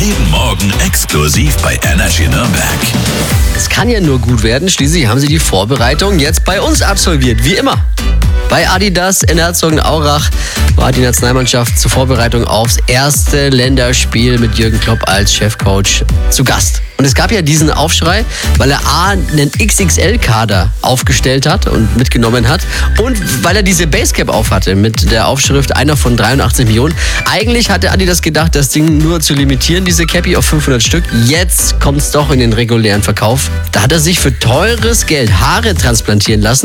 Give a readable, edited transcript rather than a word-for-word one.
Jeden Morgen exklusiv bei Energy Nürnberg. Es kann ja nur gut werden. Schließlich haben sie die Vorbereitung jetzt bei uns absolviert, wie immer. Bei Adidas in Herzogenaurach war die Nationalmannschaft zur Vorbereitung aufs erste Länderspiel mit Jürgen Klopp als Chefcoach zu Gast. Und es gab ja diesen Aufschrei, weil er einen XXL-Kader aufgestellt hat und mitgenommen hat und weil er diese Basecap aufhatte mit der Aufschrift einer von 83 Millionen. Eigentlich hatte Adidas gedacht, das Ding nur zu limitieren, diese Cappy auf 500 Stück. Jetzt kommt es doch in den regulären Verkauf. Da hat er sich für teures Geld Haare transplantieren lassen.